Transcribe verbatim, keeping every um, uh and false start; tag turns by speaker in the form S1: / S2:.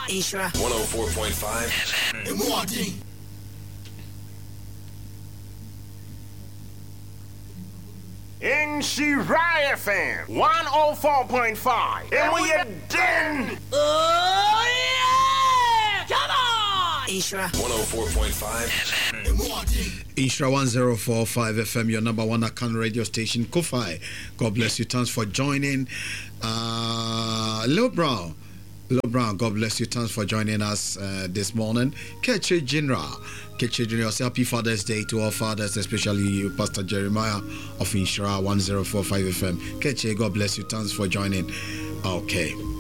S1: Ishra
S2: one oh four point five Milwaukee.
S3: Inshira F M one oh four point five. And we are done.
S1: Oh yeah! Come on! Ishra
S2: one oh four point five Milwaukee.
S4: Ishra one oh four point five F M, your number one Akan radio station, Kofai. God bless you. Thanks for joining. Uh, Lil Brown. Lil Brown, God bless you. Thanks for joining us uh, this morning. Keche Jinra. Keche Jinra, say happy Father's Day to all fathers, especially you, Pastor Jeremiah of Inshira one oh four point five F M. Keche, God bless you. Thanks for joining. Okay.